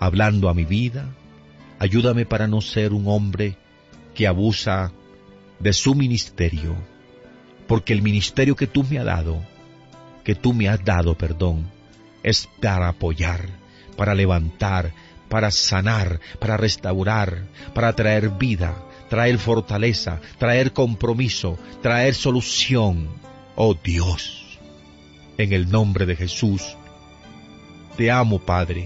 hablando a mi vida. Ayúdame para no ser un hombre que abusa de su ministerio, porque el ministerio que tú me has dado, es para apoyar, para levantar, para sanar, para restaurar, para traer vida, traer fortaleza, traer compromiso, traer solución. Oh Dios, en el nombre de Jesús, te amo, Padre.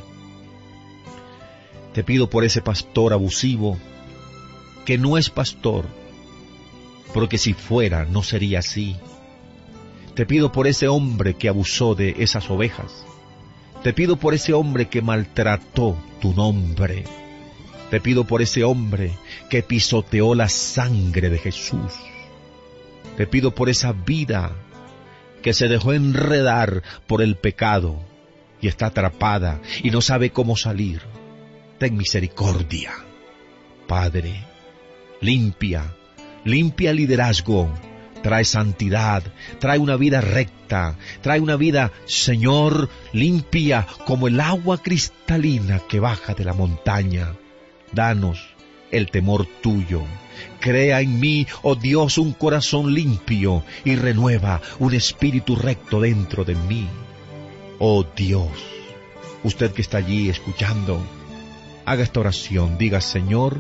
Te pido por ese pastor abusivo, que no es pastor, porque si fuera no sería así. Te pido por ese hombre que abusó de esas ovejas. Te pido por ese hombre que maltrató tu nombre. Te pido por ese hombre que pisoteó la sangre de Jesús. Te pido por esa vida que se dejó enredar por el pecado y está atrapada y no sabe cómo salir. Ten misericordia, Padre. Limpia el liderazgo. Trae santidad, trae una vida recta, trae una vida, Señor, limpia como el agua cristalina que baja de la montaña. Danos el temor tuyo. Crea en mí, oh Dios, un corazón limpio y renueva un espíritu recto dentro de mí. Oh Dios, usted que está allí escuchando, haga esta oración. Diga: Señor,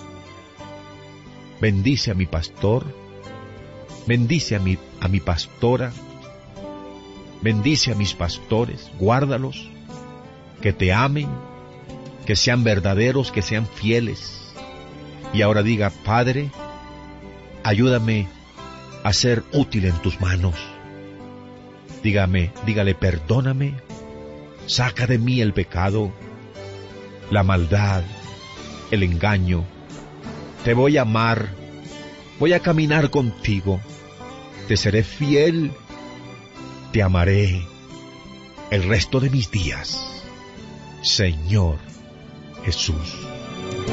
bendice a mi pastor, bendice a mi pastora, bendice a mis pastores, guárdalos, que te amen, que sean verdaderos, que sean fieles. Y ahora diga: Padre, ayúdame a ser útil en tus manos. Dígale: perdóname, saca de mí el pecado, la maldad, el engaño. Te voy a amar, voy a caminar contigo, te seré fiel, te amaré el resto de mis días. Señor Jesús.